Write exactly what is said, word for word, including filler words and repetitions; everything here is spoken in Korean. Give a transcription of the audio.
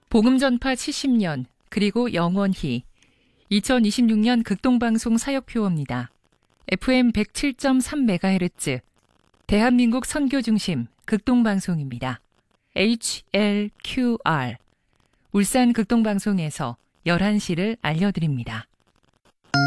복음전파 칠십 년, 그리고 영원히. 이천이십육 년 극동방송 사역표어입니다. 에프엠 백칠 점 삼 메가헤르츠, 대한민국 선교중심 극동방송입니다. 에이치엘큐알, 울산 극동방송에서 열한 시를 알려드립니다.